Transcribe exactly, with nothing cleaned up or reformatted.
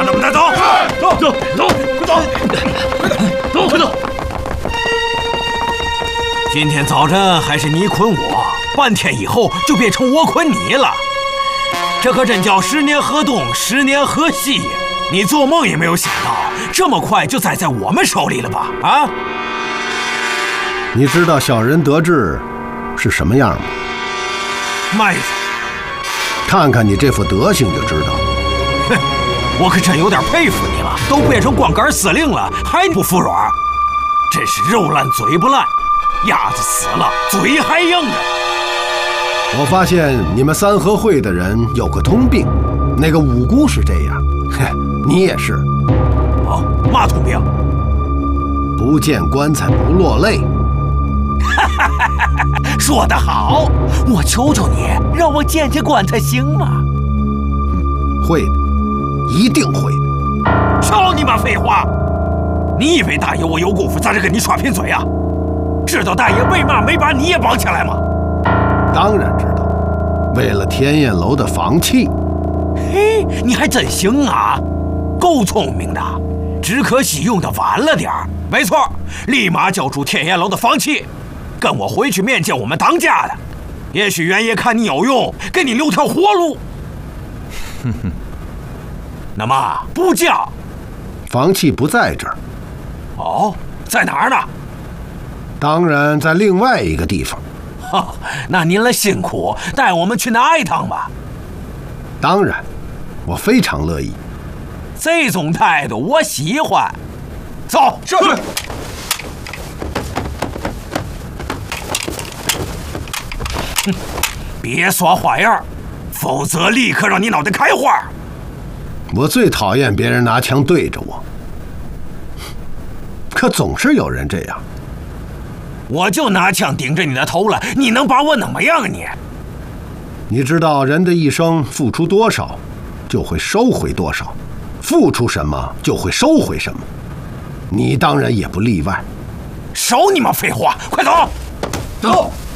把他们带走！走走走，快走！走，快走！今天早晨还是你捆我，半天以后就变成我捆你了。这可真叫十年河东，十年河西呀！你做梦也没有想到，这么快就栽在我们手里了吧？啊！ 你知道小人得志是什么样吗？ 麦子， 看看你这副德行就知道。 哼，我可真有点佩服你了，都变成光杆司令了，还不服软？真是肉烂嘴不烂，鸭子死了嘴还硬呢。 我发现你们三合会的人有个通病，那个五姑是这样，嘿，你也是。 哦，嘛通病？ 不见棺材不落泪。 说得好，我求求你，让我见见棺材行吗？ 嗯，会的，一定会的。 少你妈废话！你以为大爷我有功夫在这跟你耍贫嘴啊？知道大爷为嘛没把你也绑起来吗？ 当然知道，为了天燕楼的房契。 嘿，你还真行啊，够聪明的，只可惜用的晚了点儿。没错，立马交出天燕楼的房契，跟我回去面见我们当家的。也许袁爷看你有用，给你留条活路。哼哼，那么不交？ 房契不在这儿。 哦，在哪儿呢？ 当然在另外一个地方。 哈，那您了辛苦，带我们去拿一趟吧。 当然，我非常乐意。 这种态度我喜欢。走，是。哼，别耍花样，否则立刻让你脑袋开花。 我最讨厌别人拿枪对着我，可总是有人这样。 我就拿枪顶着你的头了，你能把我怎么样啊你？ 你知道人的一生付出多少，就会收回多少，付出什么就会收回什么，你当然也不例外。 少你妈废话，快走！走。